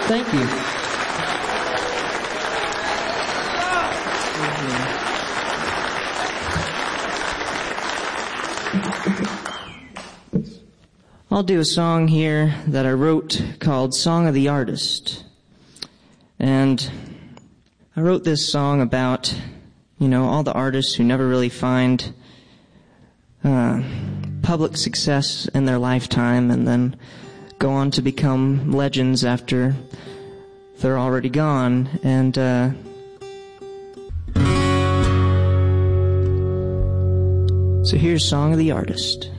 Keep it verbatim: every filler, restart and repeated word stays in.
Thank you. I'll do a song here that I wrote called Song of the Artist. And I wrote this song about, you know, all the artists who never really find uh, public success in their lifetime and then go on to become legends after they're already gone. And uh, so here's Song of the Artist.